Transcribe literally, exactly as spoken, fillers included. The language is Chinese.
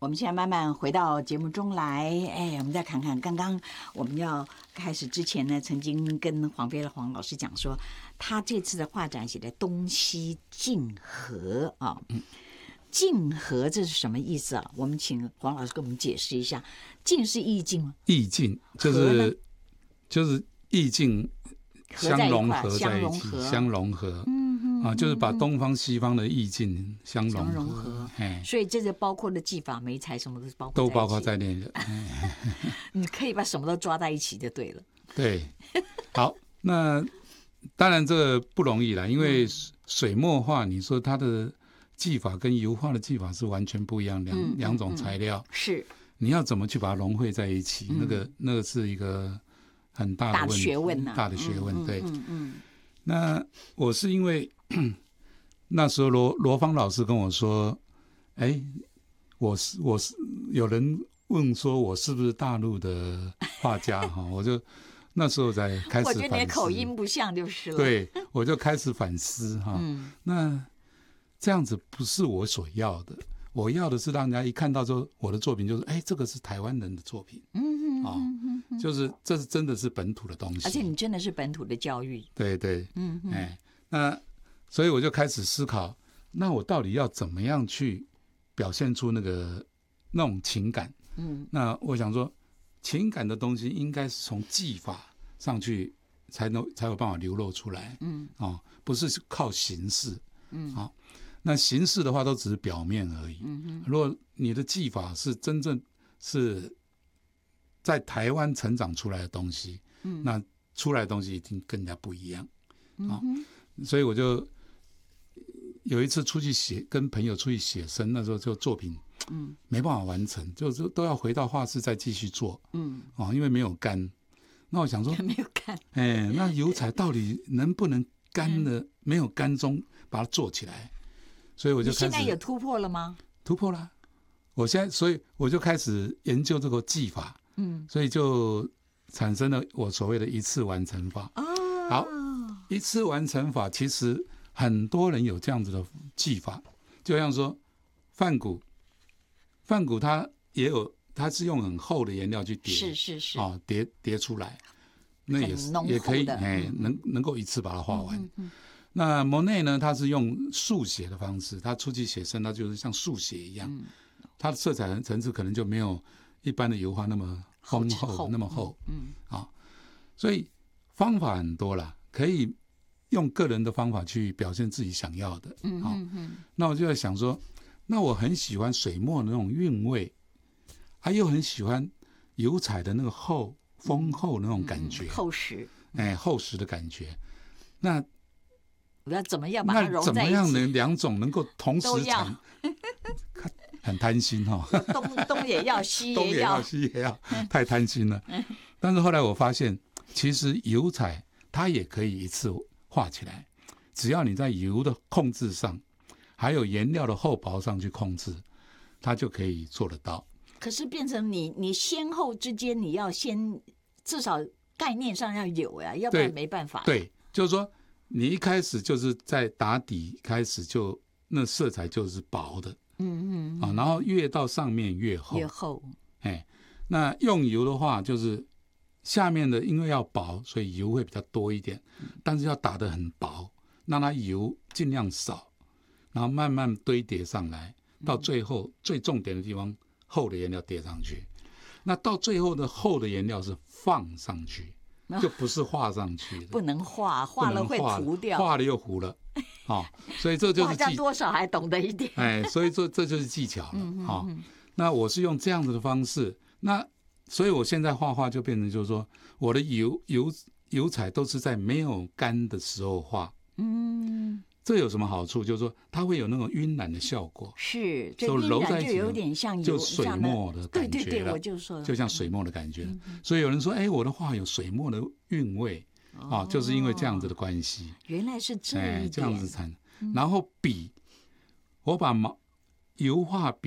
我们现在慢慢回到节目中来，哎，我们再看看刚刚我们要开始之前呢，曾经跟黄飞的黄老师讲说，他这次的画展写的东西竞合啊，竞合这是什么意思啊？我们请黄老师给我们解释一下，竞是意境吗？ 意境就是就是意境相融合在一起，相融合，嗯嗯啊，就是把东方西方的意境相融合，相融合所以这个包括的技法、媒材什么都包括都包括在内的。 你可以把什么都抓在一起就对了。 对，好，那当然这个不容易啦，因为水墨画，你说它的技法跟油画的技法是完全不一样，两、嗯、两种材料、 嗯、是， 你要怎么去把它融汇在一起？嗯、那个那个是一个很大的问题， 大的学问、啊、 大的学问。对， 嗯嗯嗯、 那我是因为那时候罗罗芳老师跟我说，哎，我是我是有人问说我是不是大陆的画家哈，我就那时候才开始反思。 我觉得你的口音不像就是了。 对，我就开始反思哈、嗯，那这样子不是我所要的。我要的是让人家一看到之后，我的作品就是，哎，这个是台湾人的作品，嗯哦、嗯，就是这是真的是本土的东西， 而且你真的是本土的教育， 对对，嗯哎，那所以我就开始思考，那我到底要怎么样去表现出那个那种情感？嗯，那我想说，情感的东西应该是从技法上去才能才有办法流露出来，嗯哦，不是靠形式，嗯好。哦那形式的话都只是表面而已。嗯、如果你的技法是真正是在台湾成长出来的东西，嗯、那出来的东西一定跟人家不一样。嗯哦、所以我就有一次出去写，跟朋友出去写生，那时候就作品没办法完成，就是都要回到画室再继续做。嗯哦、因为没有干。那我想说， 没有干， 哎，那油彩到底能不能干的？嗯、没有干中把它做起来。所以我就开始， 你现在有突破了吗？ 突破了，我现在，所以我就开始研究这个技法，嗯，所以就产生了我所谓的一次完成法。哦，好，一次完成法其实很多人有这样子的技法，就像说梵谷，梵谷他也有，他是用很厚的颜料去叠， 是是是， 哦，叠叠出来，那也是也可以，哎，能能够一次把它画完。嗯嗯嗯那莫内呢？他是用速写的方式，他出去写生，他就是像速写一样，嗯、他的色彩层次可能就没有一般的油画那么丰厚，那么厚，嗯，啊、哦，所以方法很多啦，可以用个人的方法去表现自己想要的，嗯嗯嗯。那我就在想说，那我很喜欢水墨的那种韵味，还又很喜欢油彩的那个厚、丰厚的那种感觉， 嗯、厚实， 哎，厚实的感觉，那。 我要怎么样把它融在一起？ 那怎么样能两种能够同时产？很贪心哈、 哦，东东也要，西也要， 东也要，西也要，太贪心了。但是后来我发现，其实油彩它也可以一次画起来，只要你在油的控制上，还有颜料的厚薄上去控制，它就可以做得到。 可是变成你，你先后之间，你要先至少概念上要有呀，要不然没办法。 对，就是说。你一开始就是在打底开始就那色彩就是薄的，嗯嗯、啊，然后越到上面越厚， 越厚， 哎，那用油的话就是下面的因为要薄，所以油会比较多一点，但是要打得很薄，让它油尽量少，然后慢慢堆叠上来，到最后最重点的地方厚的颜料叠上去，那到最后的厚的颜料是放上去。就不是画上去的， 不能画，画了会涂掉， 画了又糊了，哦，所以这就是技， 多少还懂得一点， 哎，所以这这就是技巧了，嗯哦、那我是用这样子的方式，那所以我现在画画就变成就是说，我的油油油彩都是在没有干的时候画，嗯。这有什么好处？就是说它会有那种晕染的效果， 是，就晕染就有点像油， 就水墨的感觉了。 对对对，我就说， 就像水墨的感觉。嗯、所以有人说，哎，我的画有水墨的韵味，哦、啊，就是因为这样子的关系。 原来是这一点， 哎，这样子才。然后笔，我把毛油画笔。